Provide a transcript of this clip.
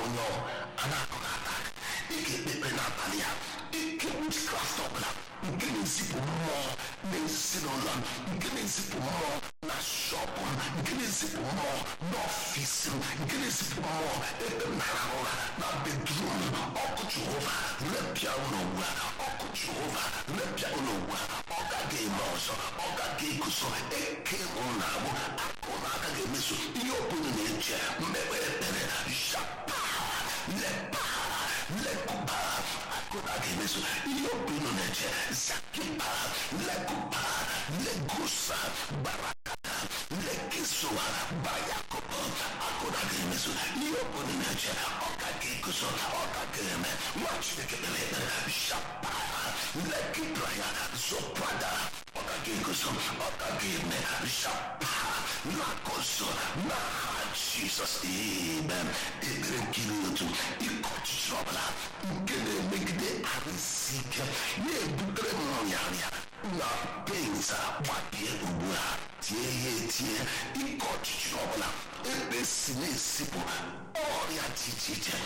onye a na-akụ ata ị ga-ekpekpe n'abalị ya ike witchcraft ọbụla nke na-ezipụ mmụọ n'ezinụlọ m, nke na-ezipụ mmụọ na shọpụ m, nke na-ezipụ mmụọ n'ọfịs m, nke na-ezipụ mmụọ ebe m na-arahụ ụra na bedrum, ọkụ Jehova repịa ụlọ ugbu a, ọkụ Jehova repịa ụlọ ugbu a. Ọ gaghị eme ọzọ, ọ gaghị eguzo eke nwụrụ na agbụ akụ na agaghị emeso ihe ọbụla na-eche mmekpe ekpere japa lepa lekupa akụ na aga emeso ihe ọbụla na-eche zakipa lekupa legusa barakata lekesoa bayakopo akụ na aga emeso ihe ọbụla na-eche ọ gaghị eguzo ọ gaghị eme nwa Chineke kpere ekpere japa lekipraya zoprada ọ gaghị eguzo ọ gaghị eme japa lakoso n'aha Jizọs. Amen. Ekpere nkiri otu ike ọchịchị ọbụla nke na-emegide arụ isi ike na-ebutere m nrịarịa na pensa gbapie ugbu a tie ya etie. Ike ọchịchị ọbụla ebe si na-esipụ ọrịa dị iche iche